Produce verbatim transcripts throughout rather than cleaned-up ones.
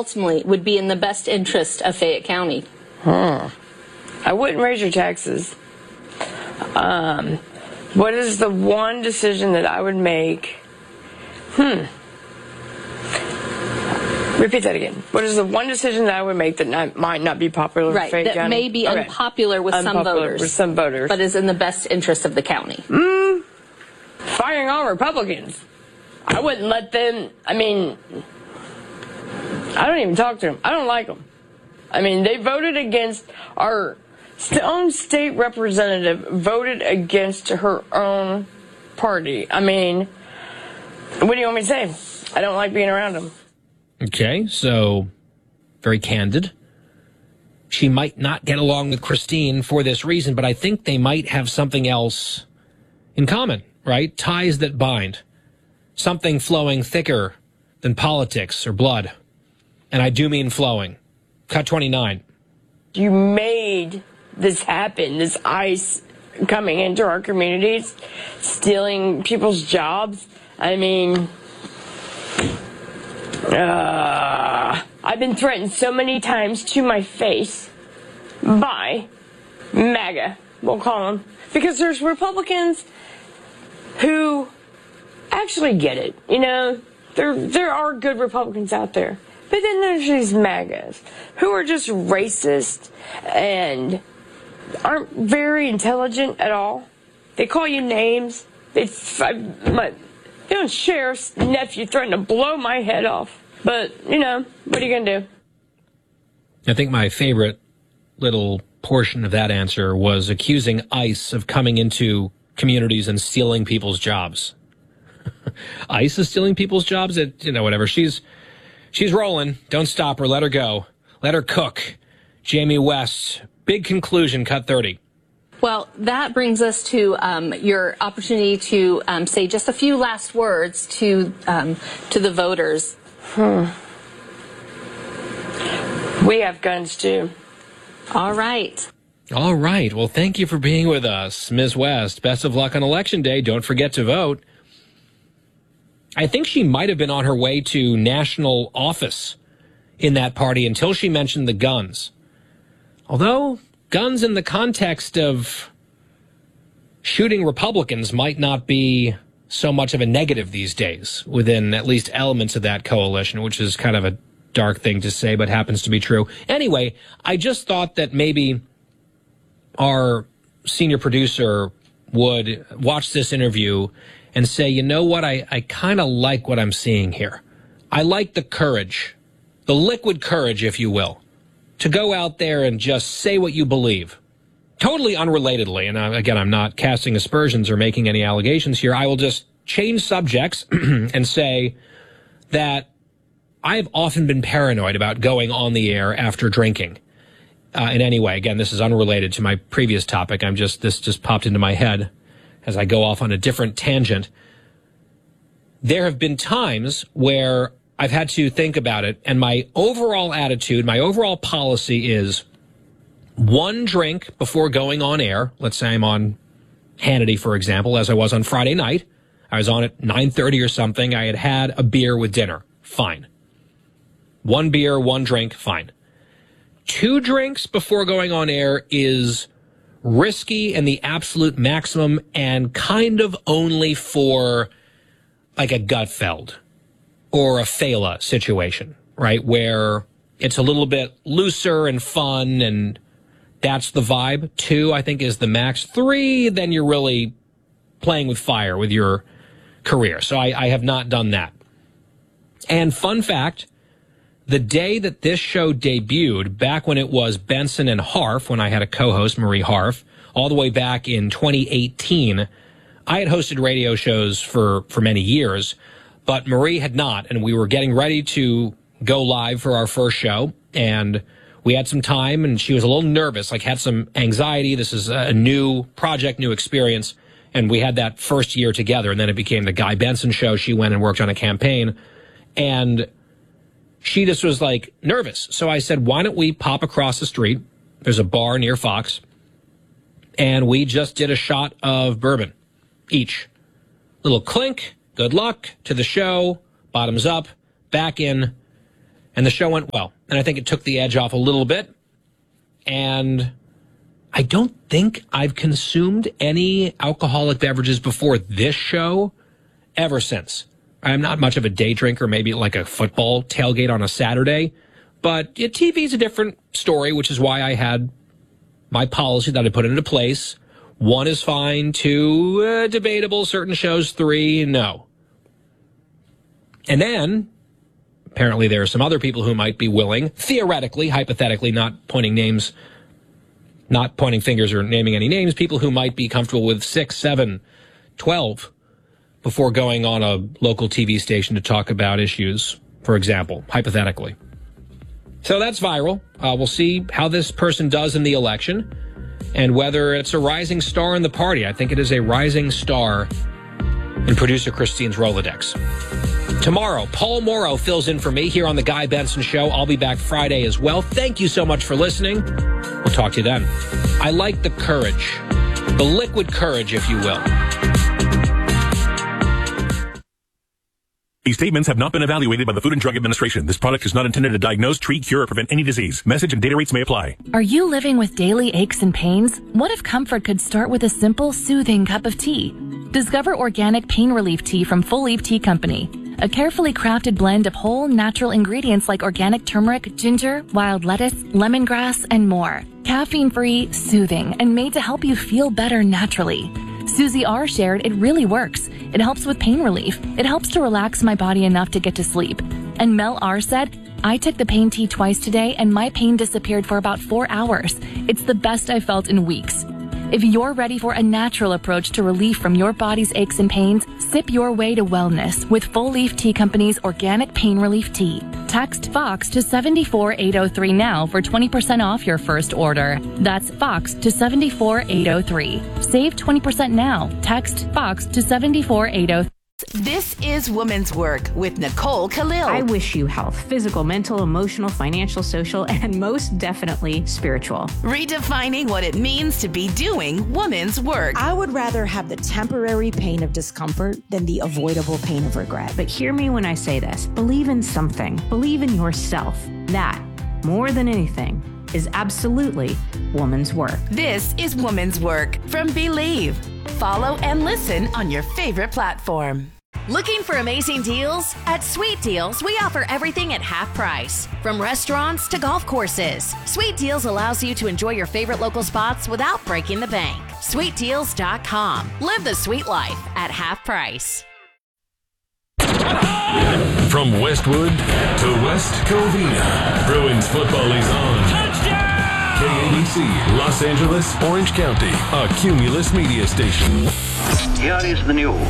ultimately would be in the best interest of Fayette County? Hmm. I wouldn't raise your taxes. Um, what is the one decision that I would make? Hmm. Repeat that again. What is the one decision that I would make that not, might not be popular right, with Fayette that County? may be okay. unpopular with unpopular some voters. with some voters. But is in the best interest of the county? Mm, firing all Republicans. I wouldn't let them, I mean, I don't even talk to them. I don't like them. I mean, they voted against our own state representative, voted against her own party. I mean, what do you want me to say? I don't like being around them. Okay, so very candid. She might not get along with Christine for this reason, but I think they might have something else in common, right? Ties that bind. Something flowing thicker than politics or blood. And I do mean flowing. Cut twenty-nine. You made this happen, this ICE coming into our communities, stealing people's jobs. I mean... Uh, I've been threatened so many times to my face by MAGA, we'll call them, because there's Republicans who actually get it. You know, there there are good Republicans out there, but then there's these MAGAs who are just racist and aren't very intelligent at all. They call you names. They, I, my, You know, sheriff's nephew threatened to blow my head off. But, you know, what are you going to do? I think my favorite little portion of that answer was accusing ICE of coming into communities and stealing people's jobs. ICE is stealing people's jobs? It, you know, whatever. She's she's rolling. Don't stop her. Let her go. Let her cook. Jamie West. Big conclusion, cut thirty. Well, that brings us to um, your opportunity to um, say just a few last words to um, to the voters. Hmm. We have guns, too. All right. All right. Well, thank you for being with us, Miz West. Best of luck on Election Day. Don't forget to vote. I think she might have been on her way to national office in that party until she mentioned the guns. Although... guns in the context of shooting Republicans might not be so much of a negative these days within at least elements of that coalition, which is kind of a dark thing to say, but happens to be true. Anyway, I just thought that maybe our senior producer would watch this interview and say, you know what, I, I kind of like what I'm seeing here. I like the courage, the liquid courage, if you will, to go out there and just say what you believe. Totally unrelatedly, and uh, again, I'm not casting aspersions or making any allegations here. I will just change subjects and say that I've often been paranoid about going on the air after drinking uh, in any way. Again, this is unrelated to my previous topic. I'm just, this just popped into my head as I go off on a different tangent. There have been times where I've had to think about it, and my overall attitude, my overall policy is one drink before going on air. Let's say I'm on Hannity, for example, as I was on Friday night. I was on at nine thirty or something. I had had a beer with dinner. Fine. One beer, one drink, fine. Two drinks before going on air is risky and the absolute maximum, and kind of only for like a Gutfeld or a Fela situation, right? Where it's a little bit looser and fun, and that's the vibe. Two, I think, is the max. Three, then you're really playing with fire with your career. So I, I have not done that. And fun fact, the day that this show debuted, back when it was Benson and Harf, when I had a co-host, Marie Harf, all the way back in twenty eighteen, I had hosted radio shows for, for many years, but Marie had not, and we were getting ready to go live for our first show, and we had some time, and she was a little nervous, like had some anxiety. This is a new project, new experience, and we had that first year together, and then it became the Guy Benson show. She went and worked on a campaign, and she just was like nervous. So I said, why don't we pop across the street? There's a bar near Fox, and we just did a shot of bourbon each. Little clink, good luck to the show, bottoms up, back in. And the show went well. And I think it took the edge off a little bit. And I don't think I've consumed any alcoholic beverages before this show ever since. I'm not much of a day drinker, maybe like a football tailgate on a Saturday. But yeah, T V is a different story, which is why I had my policy that I put into place. One is fine, two, uh, debatable, certain shows, three, no. And then, apparently there are some other people who might be willing, theoretically, hypothetically, not pointing names, not pointing fingers or naming any names, people who might be comfortable with six, seven, twelve before going on a local T V station to talk about issues, for example, hypothetically. So that's viral. Uh, we'll see how this person does in the election and whether it's a rising star in the party. I think it is a rising star in producer Christine's Rolodex. Tomorrow, Paul Morrow fills in for me here on The Guy Benson Show. I'll be back Friday as well. Thank you so much for listening. We'll talk to you then. I like the courage, the liquid courage, if you will. These statements have not been evaluated by the Food and Drug Administration. This product is not intended to diagnose, treat, cure, or prevent any disease. Message and data rates may apply. Are you living with daily aches and pains? What if comfort could start with a simple, soothing cup of tea? Discover organic pain relief tea from Full Leaf Tea Company. A carefully crafted blend of whole, natural ingredients like organic turmeric, ginger, wild lettuce, lemongrass, and more. Caffeine-free, soothing, and made to help you feel better naturally. Susie R. shared it really works. It helps with pain relief. It helps to relax my body enough to get to sleep. And Mel R. said, I took the pain tea twice today and my pain disappeared for about four hours. It's the best I've felt in weeks. If you're ready for a natural approach to relief from your body's aches and pains, sip your way to wellness with Full Leaf Tea Company's organic pain relief tea. Text FOX to seven four eight oh three now for twenty percent off your first order. That's FOX to seven four eight oh three. Save twenty percent now. Text FOX to seven four eight oh three. This is Women's Work with Nicole Khalil. I wish you health, physical, mental, emotional, financial, social, and most definitely spiritual. Redefining what it means to be doing women's work. I would rather have the temporary pain of discomfort than the avoidable pain of regret. But hear me when I say this. Believe in something. Believe in yourself. That, more than anything, is absolutely woman's work. This is Woman's Work from Believe. Follow and listen on your favorite platform. Looking for amazing deals? At Sweet Deals, we offer everything at half price. From restaurants to golf courses, Sweet Deals allows you to enjoy your favorite local spots without breaking the bank. sweet deals dot com. Live the sweet life at half price. From Westwood to West Covina, Bruins football is on. Touchdown! K A B C, Los Angeles, Orange County, a Cumulus media station. Here is the news.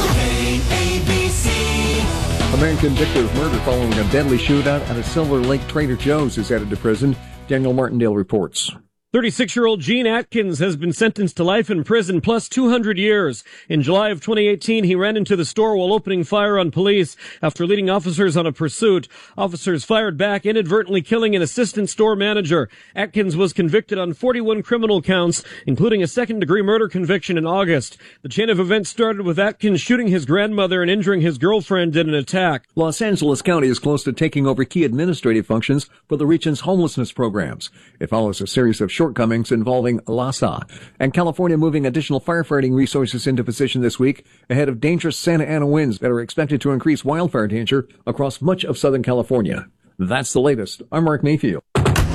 K A B C. A man convicted of murder following a deadly shootout at a Silver Lake Trader Joe's is headed to prison. Daniel Martindale reports. thirty-six-year-old Gene Atkins has been sentenced to life in prison plus two hundred years. In July of twenty eighteen, he ran into the store while opening fire on police after leading officers on a pursuit. Officers fired back, inadvertently killing an assistant store manager. Atkins was convicted on forty-one criminal counts, including a second-degree murder conviction in August. The chain of events started with Atkins shooting his grandmother and injuring his girlfriend in an attack. Los Angeles County is close to taking over key administrative functions for the region's homelessness programs. It follows a series of short shortcomings involving LAHSA, and California moving additional firefighting resources into position this week ahead of dangerous Santa Ana winds that are expected to increase wildfire danger across much of Southern California. That's the latest. I'm Mark Mayfield.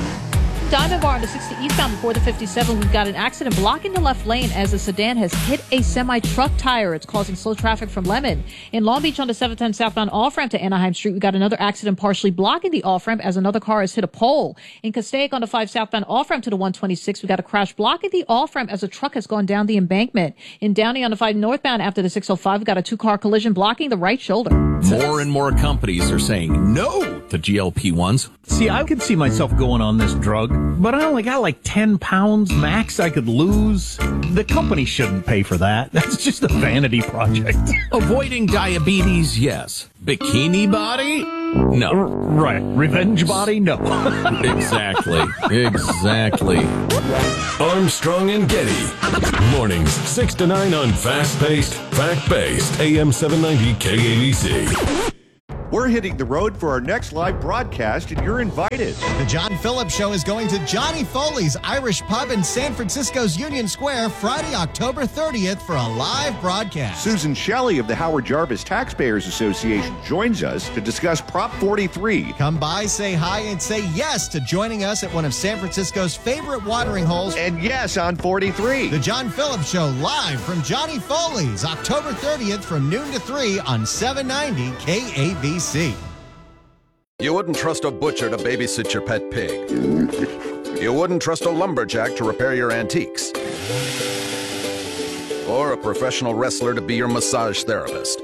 Diamond Bar on the sixty eastbound before the fifty-seven. We've got an accident blocking the left lane as the sedan has hit a semi-truck tire. It's causing slow traffic from Lemon. In Long Beach on the seven ten southbound off-ramp to Anaheim Street, we've got another accident partially blocking the off-ramp as another car has hit a pole. In Castaic on the five southbound off-ramp to the one twenty-six, we've got a crash blocking the off-ramp as a truck has gone down the embankment. In Downey on the five northbound after the six oh five, we've got a two-car collision blocking the right shoulder. More and more companies are saying no to G L P ones. See, I could see myself going on this drug, but I only got like ten pounds max I could lose. The company shouldn't pay for that. That's just a vanity project. Avoiding diabetes, yes. Bikini body? No. Right. Revenge body? No. Exactly. Exactly. Armstrong and Getty. Mornings, six to nine on fast-paced, fact-based, A M seven ninety K A B C. We're hitting the road for our next live broadcast, and you're invited. The John Phillips Show is going to Johnny Foley's Irish Pub in San Francisco's Union Square Friday, October thirtieth for a live broadcast. Susan Shelley of the Howard Jarvis Taxpayers Association joins us to discuss Prop forty-three. Come by, say hi, and say yes to joining us at one of San Francisco's favorite watering holes. And yes on forty-three. The John Phillips Show live from Johnny Foley's October thirtieth from noon to three on seven ninety K A B C. You wouldn't trust a butcher to babysit your pet pig. You wouldn't trust a lumberjack to repair your antiques. Or a professional wrestler to be your massage therapist.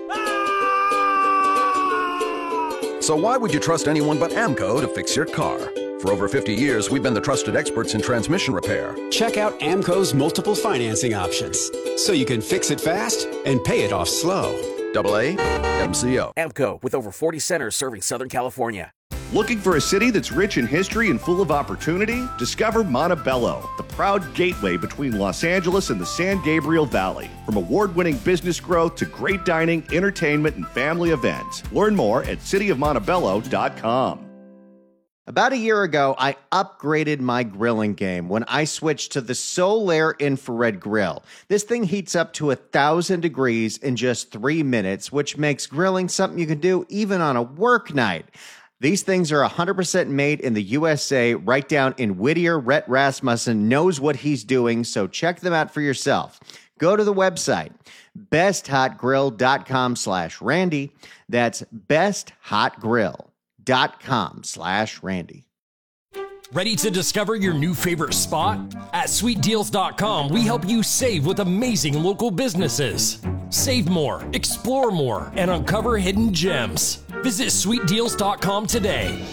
So why would you trust anyone but AMCO to fix your car? For over fifty years, we've been the trusted experts in transmission repair. Check out AMCO's multiple financing options, so you can fix it fast and pay it off slow. Double A M C O. AMCO, with over forty centers serving Southern California. Looking for a city that's rich in history and full of opportunity? Discover Montebello, the proud gateway between Los Angeles and the San Gabriel Valley. From award-winning business growth to great dining, entertainment, and family events. Learn more at city of montebello dot com. About a year ago, I upgraded my grilling game when I switched to the Solaire Infrared Grill. This thing heats up to a thousand degrees in just three minutes, which makes grilling something you can do even on a work night. These things are one hundred percent made in the U S A, right down in Whittier. Rhett Rasmussen knows what he's doing, so check them out for yourself. Go to the website, besthotgrill.com slash Randy. That's besthotgrill. Dot com slash Randy. Ready to discover your new favorite spot? At sweet deals dot com, we help you save with amazing local businesses. Save more, explore more, and uncover hidden gems. Visit sweet deals dot com today.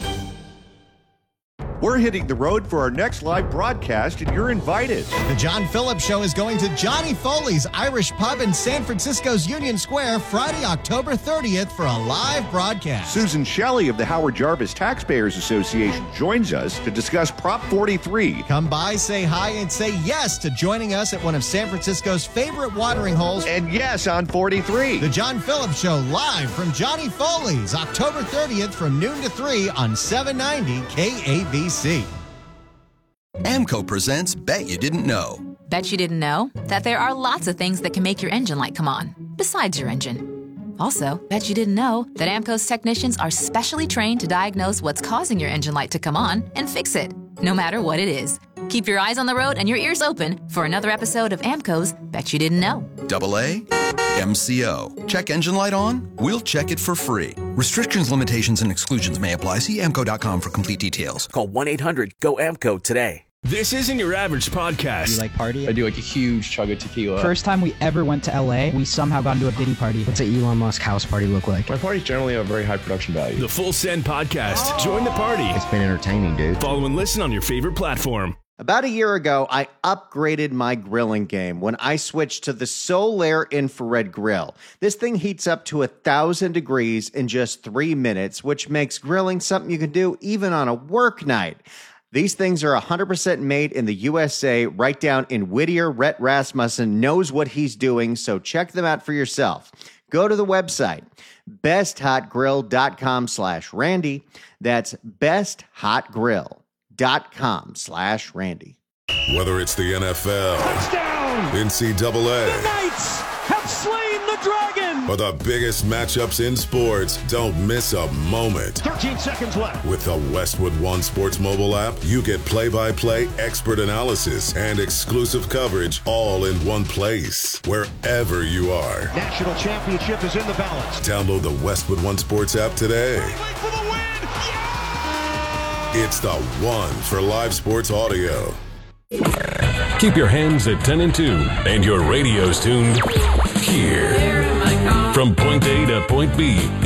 We're hitting the road for our next live broadcast, and you're invited. The John Phillips Show is going to Johnny Foley's Irish Pub in San Francisco's Union Square Friday, October thirtieth for a live broadcast. Susan Shelley of the Howard Jarvis Taxpayers Association joins us to discuss Prop forty-three. Come by, say hi, and say yes to joining us at one of San Francisco's favorite watering holes. And yes on forty-three. The John Phillips Show live from Johnny Foley's October thirtieth from noon to three on seven ninety K A B C. AMCO presents Bet You Didn't Know. Bet you didn't know that there are lots of things that can make your engine light come on, besides your engine. Also, bet you didn't know that AMCO's technicians are specially trained to diagnose what's causing your engine light to come on and fix it, no matter what it is. Keep your eyes on the road and your ears open for another episode of AMCO's Bet You Didn't Know. Double A M C O. Check engine light on? We'll check it for free. Restrictions, limitations, and exclusions may apply. See amco dot com for complete details. Call one eight hundred G O A M C O today. This isn't your average podcast. You like party? I do like a huge chug of tequila. First time we ever went to L A, we somehow got into a Diddy party. What's an Elon Musk house party look like? My parties generally have very high production value. The Full Send Podcast. Oh. Join the party. It's been entertaining, dude. Follow and listen on your favorite platform. About a year ago, I upgraded my grilling game when I switched to the Solaire Infrared Grill. This thing heats up to a thousand degrees in just three minutes, which makes grilling something you can do even on a work night. These things are one hundred percent made in the U S A, right down in Whittier. Rhett Rasmussen knows what he's doing, so check them out for yourself. Go to the website, besthotgrill.com slash Randy. That's besthotgrill.com slash Randy. Whether it's the N F L, touchdown, N C double A, the Knights have slain the dragon, or the biggest matchups in sports, don't miss a moment. thirteen seconds left. With the Westwood One Sports mobile app, you get play-by-play expert analysis and exclusive coverage all in one place, wherever you are. National championship is in the balance. Download the Westwood One Sports app today. For the win. Yeah! It's the one for live sports audio. Keep your hands at ten and two and your radios tuned here. From point A to point B.